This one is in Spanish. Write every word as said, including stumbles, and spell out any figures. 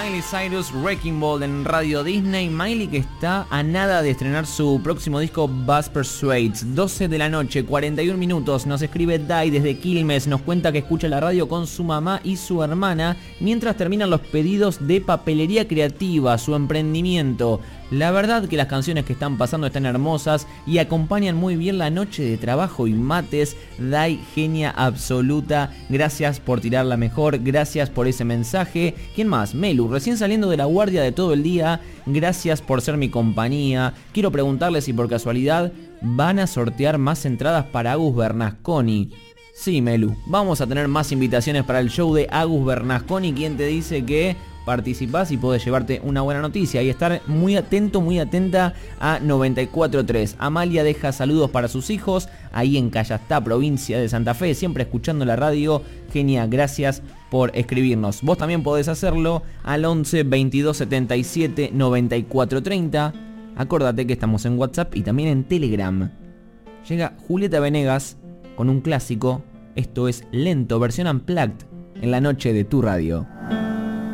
Miley Cyrus, Wrecking Ball en Radio Disney. Miley que está a nada de estrenar su próximo disco Buzz Persuades. doce de la noche, cuarenta y un minutos. Nos escribe Dai desde Quilmes. Nos cuenta que escucha la radio con su mamá y su hermana mientras terminan los pedidos de papelería creativa, su emprendimiento. La verdad que las canciones que están pasando están hermosas y acompañan muy bien la noche de trabajo y mates. Dai, genia absoluta. Gracias por tirarla mejor. Gracias por ese mensaje. ¿Quién más? Melu, recién saliendo de la guardia de todo el día. Gracias por ser mi compañía. Quiero preguntarle si por casualidad van a sortear más entradas para Agus Bernasconi. Sí, Melu, vamos a tener más invitaciones para el show de Agus Bernasconi. ¿Quién te dice que participás y podés llevarte una buena noticia y estar muy atento, muy atenta a noventa y cuatro tres? Amalia deja saludos para sus hijos ahí en Callastá, provincia de Santa Fe, siempre escuchando la radio. Genia, gracias por escribirnos. Vos también podés hacerlo al once veintidós setenta y siete noventa y cuatro treinta. Acordate que estamos en WhatsApp y también en Telegram. Llega Julieta Venegas con un clásico. Esto es Lento, versión unplugged en la noche de tu radio.